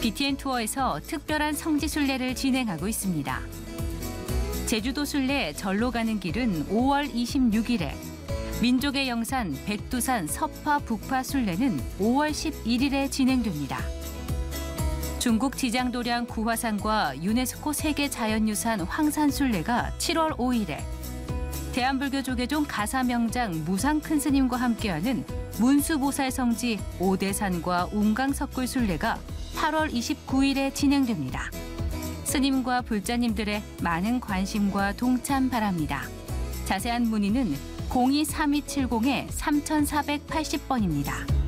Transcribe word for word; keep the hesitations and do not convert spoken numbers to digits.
비티엔 투어에서 특별한 성지 순례를 진행하고 있습니다. 제주도 순례 절로 가는 길은 오월 이십육일에, 민족의 영산 백두산 서파 북파 순례는 오월 십일일에 진행됩니다. 중국 지장도량 구화산과 유네스코 세계자연유산 황산순례가 칠월 오일에, 대한불교 조계종 가사명장 무상큰스님과 함께하는 문수보살 성지 오대산과 운강석굴 순례가 팔월 이십구일에 진행됩니다. 스님과 불자님들의 많은 관심과 동참 바랍니다. 자세한 문의는 공이 삼이칠공 삼사팔십 번입니다.